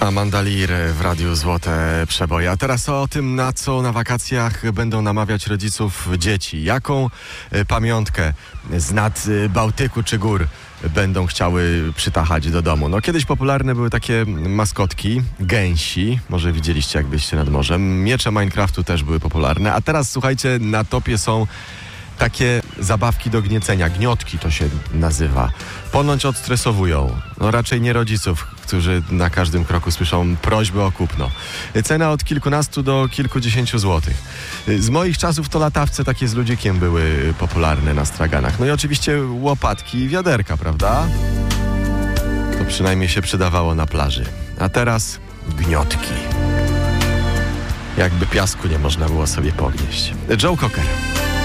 Amanda Lear w Radiu Złote Przeboje. A teraz o tym, na co na wakacjach będą namawiać rodziców dzieci. Jaką pamiątkę z nad Bałtyku czy gór będą chciały przytachać do domu. No kiedyś popularne były takie maskotki, gęsi. Może widzieliście, jak byliście nad morzem. Miecze Minecraftu też były popularne. A teraz, słuchajcie, na topie są takie zabawki do gniecenia. Gniotki to się nazywa. Ponoć odstresowują. No raczej nie rodziców, którzy na każdym kroku słyszą prośby o kupno. Cena od kilkunastu do kilkudziesięciu złotych. Z moich czasów to latawce takie z ludzikiem były popularne na straganach. No i oczywiście łopatki i wiaderka, prawda? To przynajmniej się przydawało na plaży. A teraz gniotki. Jakby piasku nie można było sobie pognieść. Joe Cocker.